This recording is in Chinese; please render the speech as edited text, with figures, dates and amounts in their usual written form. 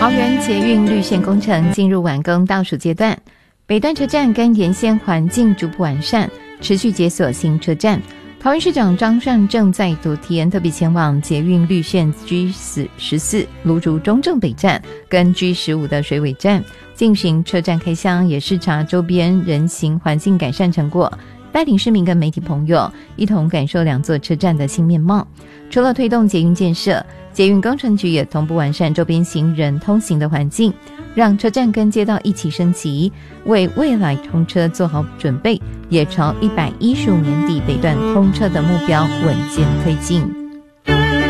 桃园捷运绿线工程进入完工倒数阶段，北段车站跟沿线环境逐步完善，持续解锁新车站。桃园市长张善政在昨天特别前往捷运绿线 G14 芦竹中正北站跟 G15 的水尾站进行车站开箱，也视察周边人行环境改善成果，带领市民跟媒体朋友一同感受两座车站的新面貌。除了推动捷运建设，捷运工程局也同步完善周边行人通行的环境，让车站跟街道一起升级，为未来通车做好准备，也朝115年底北段通车的目标稳健推进。